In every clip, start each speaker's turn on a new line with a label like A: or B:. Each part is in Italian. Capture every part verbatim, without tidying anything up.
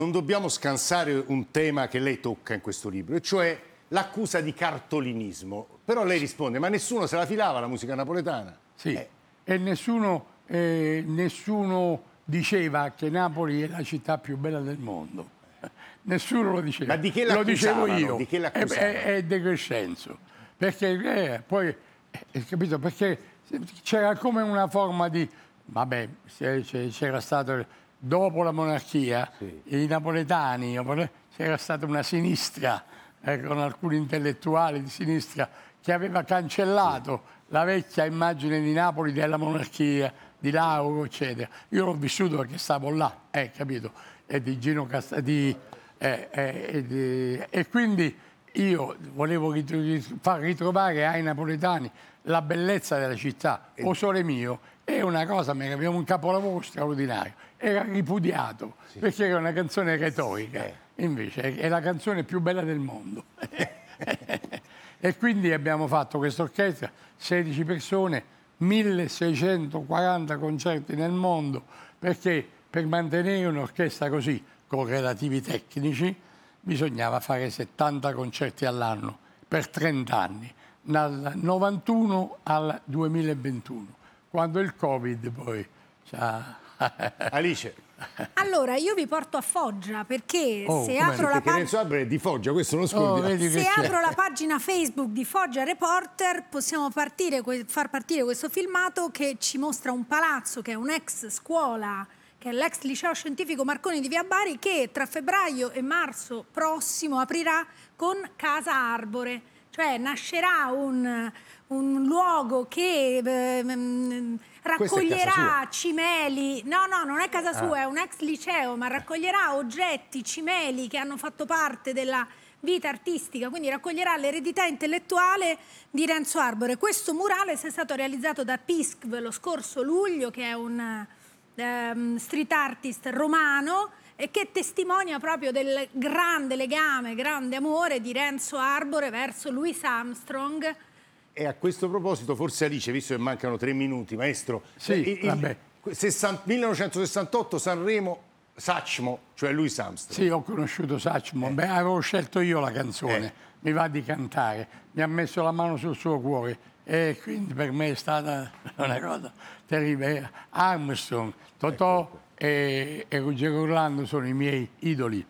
A: Non dobbiamo scansare un tema che lei tocca in questo libro, e cioè l'accusa di cartolinismo. Però lei risponde, ma nessuno se la filava la musica napoletana.
B: Sì,
A: Eh.
B: e nessuno, eh, nessuno diceva che Napoli è la città più bella del mondo. Nessuno lo diceva.
A: Ma di che
B: lo dicevo
A: l'accusavano?
B: io.
A: Di che
B: È,
A: l'accusavano?
B: è, è De Crescenzo. Perché eh, poi, eh, capito? Perché c'era come una forma di... Vabbè, c'era stato... Dopo la monarchia,
A: Sì.
B: i napoletani, c'era stata una sinistra, eh, con alcuni intellettuali di sinistra, che aveva cancellato sì. la vecchia immagine di Napoli della monarchia, di Lauro, eccetera. Io l'ho vissuto perché stavo là, eh, capito? E di Gino Cast... di, eh, eh, e, di... e quindi io volevo rit far ritrovare ai napoletani la bellezza della città. O Sole Mio è una cosa, abbiamo un capolavoro straordinario. Era ripudiato, sì. perché era una canzone retorica, eh. invece è la canzone più bella del mondo. E quindi abbiamo fatto questa orchestra, sedici persone, milleseicentoquaranta concerti nel mondo, perché per mantenere un'orchestra così, con relativi tecnici, bisognava fare settanta concerti all'anno per trenta anni, dal novantuno al duemilaventuno, quando il Covid poi ci ha...
A: Alice.
C: Allora, io vi porto a Foggia perché
B: oh,
C: se apro la pagina...
A: Renzo Arbore è di Foggia, questo non scordi.
B: Oh,
C: se apro la pagina Facebook di Foggia Reporter possiamo partire, far partire questo filmato che ci mostra un palazzo che è un'ex scuola, che è l'ex liceo scientifico Marconi di Via Bari, che tra febbraio e marzo prossimo aprirà con Casa Arbore. Cioè nascerà un, un luogo che eh, raccoglierà cimeli, no no non è casa sua, ah. è un ex liceo, ma raccoglierà oggetti, cimeli che hanno fatto parte della vita artistica, quindi raccoglierà l'eredità intellettuale di Renzo Arbore. Questo murale è stato realizzato da P I S C V lo scorso luglio, che è un um, street artist romano, e che testimonia proprio del grande legame, grande amore di Renzo Arbore verso Louis Armstrong.
A: E a questo proposito, forse Alice, visto che mancano tre minuti, maestro,
B: sì, il,
A: il, il millenovecentosessantotto Sanremo, Sachmo, cioè Louis Armstrong.
B: Sì, ho conosciuto Sachmo, eh. Beh, avevo scelto io la canzone, eh. mi va di cantare, mi ha messo la mano sul suo cuore e quindi per me è stata una cosa terribile. Armstrong, Totò, ecco. E, e Ruggero Orlando sono i miei idoli,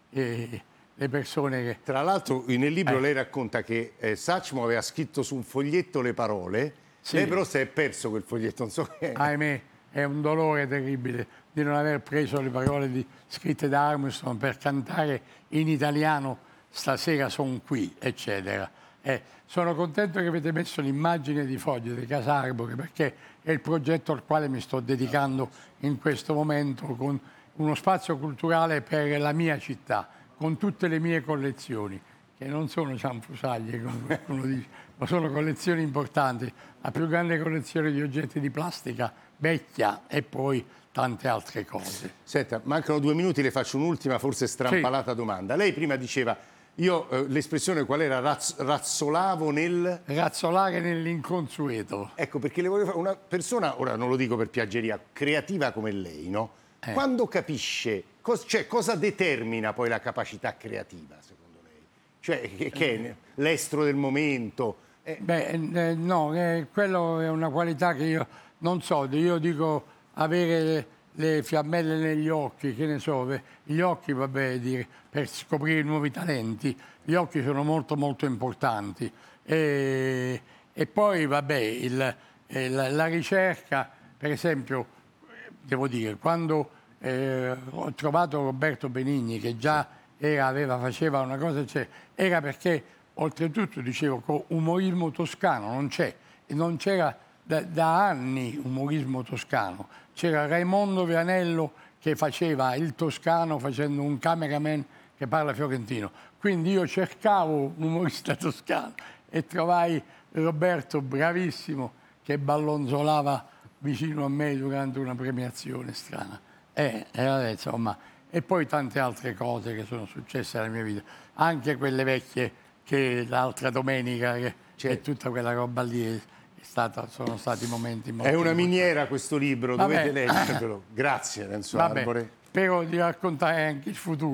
B: e le persone che...
A: Tra l'altro nel libro eh. lei racconta che eh, Sachmo aveva scritto su un foglietto le parole, sì. lei però si è perso quel foglietto, non so che...
B: Ahimè, è un dolore terribile di non aver preso le parole di, scritte da Armstrong per cantare in italiano "Stasera son qui", eccetera. Eh, sono contento che avete messo l'immagine di Foggia, di Casa Arbore, perché è il progetto al quale mi sto dedicando in questo momento, con uno spazio culturale per la mia città, con tutte le mie collezioni, che non sono cianfrusaglie, come qualcuno dice, ma sono collezioni importanti, la più grande collezione di oggetti di plastica vecchia e poi tante altre cose.
A: Senta, mancano due minuti, le faccio un'ultima, forse strampalata sì. domanda. Lei prima diceva... Io, eh, l'espressione qual era? Razz razzolavo nel...
B: Razzolare nell'inconsueto.
A: Ecco, perché le voglio fare una persona, ora non lo dico per piaggeria, creativa come lei, no? Eh. Quando capisce, cos cioè cosa determina poi la capacità creativa, secondo lei? Cioè, che, che è l'estro del momento?
B: Eh. Beh, eh, no, eh, quello è una qualità che io non so, io dico avere... le fiammelle negli occhi, che ne so, gli occhi, vabbè, dire, per scoprire nuovi talenti, gli occhi sono molto molto importanti. E, e poi, vabbè, il, la, la ricerca, per esempio, devo dire, quando eh, ho trovato Roberto Benigni, che già era, aveva, faceva una cosa, cioè, era perché, oltretutto, dicevo, con umorismo toscano non c'è, e non c'era da, da anni umorismo toscano. C'era Raimondo Vianello che faceva il toscano facendo un cameraman che parla fiorentino. Quindi io cercavo un umorista toscano e trovai Roberto bravissimo che ballonzolava vicino a me durante una premiazione strana. E, e, insomma, e poi tante altre cose che sono successe nella mia vita. Anche quelle vecchie che l'altra domenica, che, che tutta quella roba lì... Stata, sono stati momenti molto
A: È una
B: importanti.
A: miniera questo libro,
B: Vabbè.
A: dovete leggervelo. Grazie Renzo
B: Vabbè.
A: Arbore.
B: spero di raccontare anche il futuro.